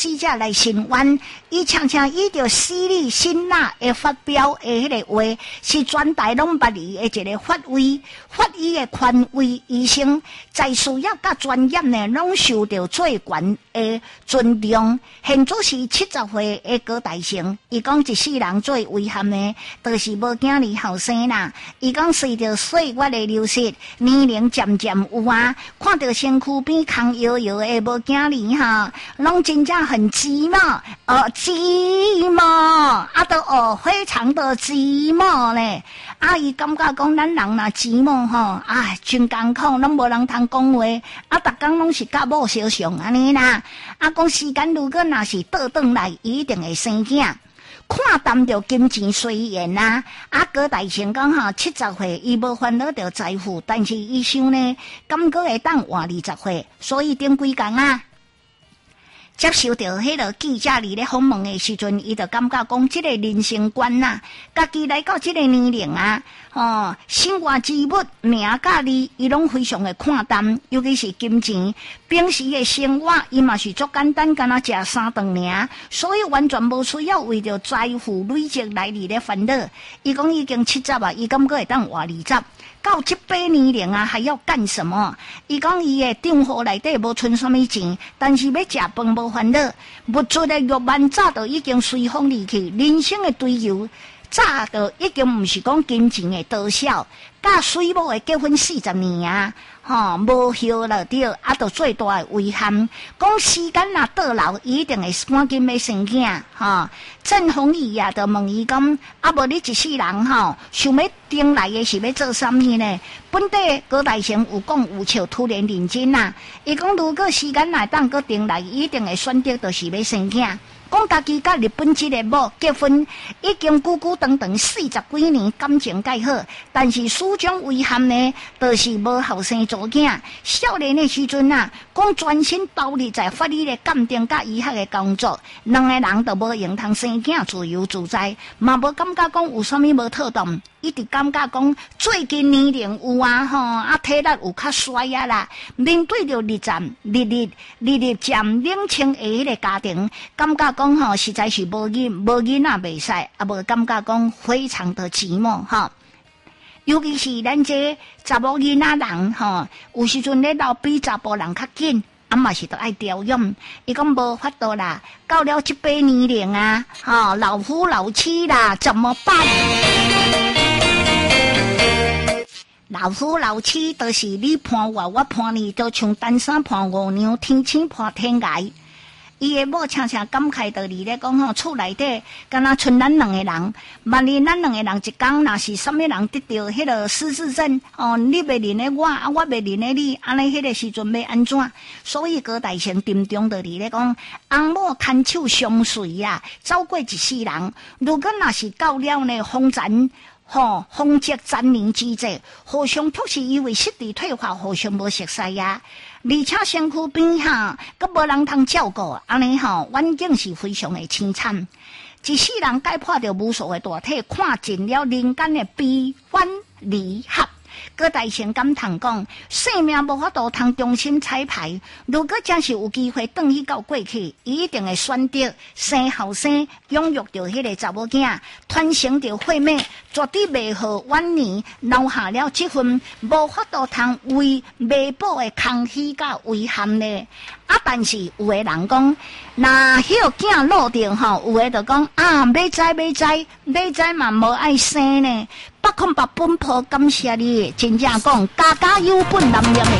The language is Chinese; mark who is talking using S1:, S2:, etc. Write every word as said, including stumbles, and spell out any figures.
S1: 记者来询问，伊常常伊着私理辛辣会发表的迄个话，是全台拢捌伊的一个发威，发伊的权威医生，在需要甲专业呢，拢受到最悬的尊重。现主是七十岁的高大成，伊讲一世人最遗憾的，就是无囝儿后生啦。伊讲随着岁月的流失，年龄渐渐有啊，看到身躯边空摇摇的无囝儿哈，拢真正很寂寞，呃，寂寞，啊，都哦，非常的寂寞咧。啊，伊感觉讲咱人若寂寞吼，哎，真艰苦，拢无人通讲话，啊，逐工拢是甲某相像安尼啦。啊，讲时间如果若是倒转来，一定会生囝。看淡着金钱随缘啊！啊，高大成讲吼，七十岁伊无烦恼着财富，但是伊想呢，敢阁会当活二十岁，所以顶几工啊。接受到迄个记者伫咧访问的时阵，伊就感觉讲，即个人生观呐，家己来到即个年龄啊，哦，生活之物、名甲利，伊拢非常的看淡，尤其是金钱。平时的生活，伊嘛是足简单，敢若食三顿尔，所以完全无需要为着财富累积来伫咧烦恼。伊讲已经七十啊，伊感觉会当活二十。到这把年龄啊，还要干什么？伊讲伊的账户内底无存什么钱，但是要食饭无烦恼，物质的欲望早就已经随风离去，人生的追求早就已经毋是讲金钱的多少，甲水某的结婚四十年啊，吼无休了着，啊，就最大的遗憾。讲时间若倒流，一定会赶紧要生囝，吼。郑弘仪啊，就问伊讲，啊，无你一世人吼，想要定来的是要做啥物呢？本地高大成有讲有笑，突然认真啦。伊讲，如果时间若当个定来，一定会选择就是要生囝。讲家己甲日本籍的某结婚，已经久久长长四十几年，感情介好，但是始终遗憾呢，就是无后生做囝。少年的时阵啊，讲专心投入在法律的鉴定甲医学的工作，两个人都无用通生囝，自由自在，嘛无感觉讲有啥物无妥当。一直感觉讲最近年龄有啊吼，啊体力有较衰啊啦。面对着日渐日日日日渐冷清的迄个家庭，感觉讲吼实在是无囡无囡仔袂使，啊无感觉讲非常的寂寞吼。尤其是咱这查某囡仔人吼，有时阵咧老比查甫人较紧。啊嘛是都爱调养，伊讲无法度啦，到了这把年龄啊，吼、哦、老夫老妻啦，怎么办？老夫老妻就是你判我，我判你，都像单山判五娘，天星判天涯。伊的某常常感慨道理咧讲吼，厝内底敢若剩咱两个人，万一咱两个人一天若是什么人得到迄个失智症，哦，你袂认得我，啊，我袂认得你，安尼迄个时阵要安怎？所以高大成沉重道理咧讲，翁某牵手相随啊，走过一世人，如果若是到了呢风尘。吼，风烛残年之际，互相都是因为失地退化，互相无熟悉呀。而且身躯边哈，佮无人通照顾，安尼吼，环境是非常的凄惨。一世人解破着无数的大体，看尽了人间的悲欢离合。高大成感叹讲，生命无法度通重新彩排。如果真是有机会转去到过去，一定会选择生后生，养育着迄个查某囝，传承着血脉，绝对袂好晚年留下了这份无法度通为弥补的空虚甲遗憾呢。啊，但是有的人讲，那迄个囝落定吼，有的就讲啊，要知要知，要知嘛无爱生呢。百空百奔波，感谢你，真正讲家家有本难念的